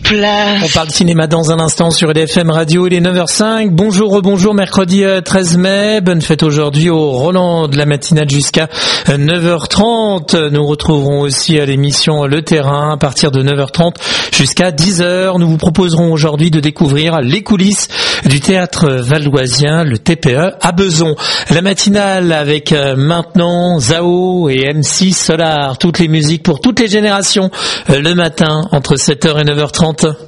plaît. On parle cinéma dans un instant sur EDFM Radio, il est 9h05. Bonjour, rebonjour, mercredi 13 mai. Bonne fête aujourd'hui au Roland de la matinale jusqu'à 9h30. Nous retrouverons aussi à l'émission Le Terrain à partir de 9h30 jusqu'à 10h. Nous vous proposerons aujourd'hui de découvrir les coulisses du théâtre valdoisien, le TPE à Bezons. La matinale avec maintenant Zao et MC Solar. Toutes les musiques pour toutes les générations le matin entre 7h et 9h30.